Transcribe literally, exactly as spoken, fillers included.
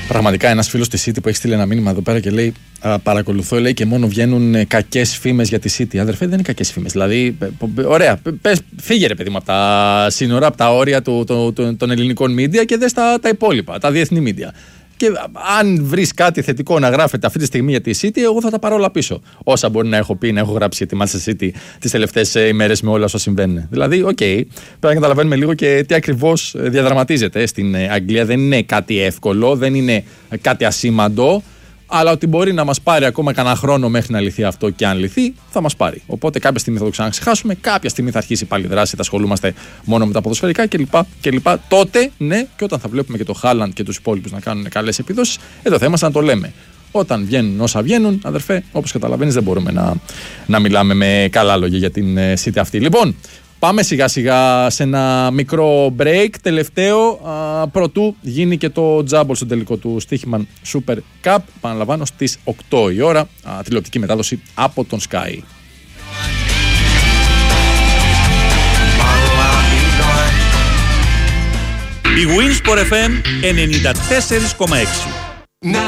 Πραγματικά ένας φίλος της City που έχει στείλει ένα μήνυμα εδώ πέρα και λέει: α, παρακολουθώ, λέει, και μόνο βγαίνουν κακές φήμες για τη City. Αδερφέ, δεν είναι κακές φήμες. Δηλαδή, ωραία, πες, φύγε ρε παιδί μου από τα σύνορα, από τα όρια του, το, το, των ελληνικών media και δες τα, τα υπόλοιπα, τα διεθνή media. Και αν βρεις κάτι θετικό να γράφεται αυτή τη στιγμή για τη City, εγώ θα τα πάρω όλα πίσω. Όσα μπορεί να έχω πει, να έχω γράψει για τη Manchester City τις τελευταίες ημέρες με όλα όσα συμβαίνουν. Δηλαδή, οκ, okay, πρέπει να καταλαβαίνουμε λίγο και τι ακριβώς διαδραματίζεται στην Αγγλία. Δεν είναι κάτι εύκολο, δεν είναι κάτι ασήμαντο. Αλλά ότι μπορεί να μας πάρει ακόμα κανένα χρόνο μέχρι να λυθεί αυτό, και αν λυθεί, θα μας πάρει. Οπότε κάποια στιγμή θα το ξαναξεχάσουμε, κάποια στιγμή θα αρχίσει πάλι η δράση, θα ασχολούμαστε μόνο με τα ποδοσφαιρικά κλπ. κλπ. Τότε, ναι, και όταν θα βλέπουμε και το Χάλαντ και τους υπόλοιπους να κάνουν καλές επιδόσεις, εδώ θα είμαστε να το λέμε. Όταν βγαίνουν όσα βγαίνουν, αδερφέ, όπως καταλαβαίνεις, δεν μπορούμε να, να μιλάμε με καλά λόγια για την City αυτή. Λοιπόν, πάμε σιγά σιγά σε ένα μικρό break, τελευταίο, α, πρωτού γίνει και το τζάμπολ στο τελικό του Στοίχημαν Super Cup. Παναλαμβάνω, στις οκτώ η ώρα, α, τηλεοπτική μετάδοση από τον Sky. Η Winsport εφ εμ ενενήντα τέσσερα κόμμα έξι.